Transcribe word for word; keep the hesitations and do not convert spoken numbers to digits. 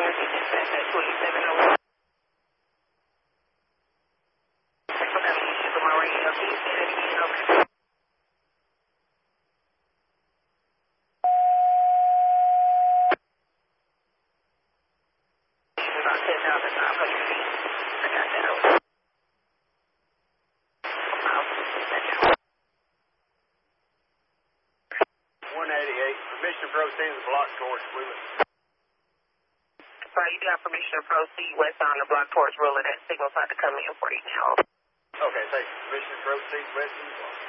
one eighty-eight, permission to proceed to the block towards Wheeler. Sorry, you do have permission to proceed west on the block towards Wheeler. That signal's about to come in for you now. Okay, thank you. Permission to proceed west on the block.